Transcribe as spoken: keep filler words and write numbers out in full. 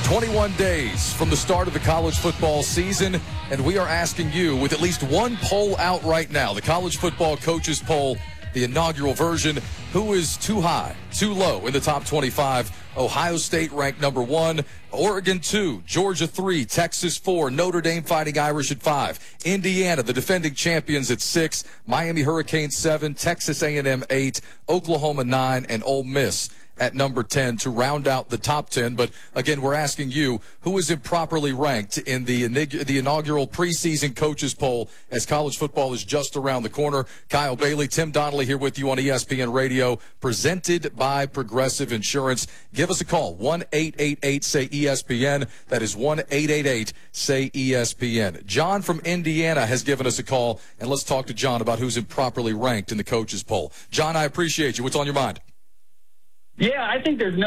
twenty-one days from the start of the college football season, and we are asking you, with at least one poll out right now, the College Football Coaches Poll, the inaugural version, who is too high, too low in the top twenty-five? Ohio State ranked number one, Oregon two, Georgia three, Texas four, Notre Dame Fighting Irish at five, Indiana, the defending champions, at six, Miami Hurricanes seven, Texas A and M eight, Oklahoma nine, and Ole Miss at number ten to round out the top ten. But again, we're asking you, who is improperly ranked in the, the inaugural preseason coaches poll as college football is just around the corner? Kyle Bailey, Tim Donnelly here with you on E S P N Radio, presented by Progressive Insurance. Give us a call, one eight eight eight say E S P N. That is one eight eight eight say E S P N. John from Indiana has given us a call, and let's talk to John about who's improperly ranked in the coaches poll. John, I appreciate you. What's on your mind? Yeah, I think there's no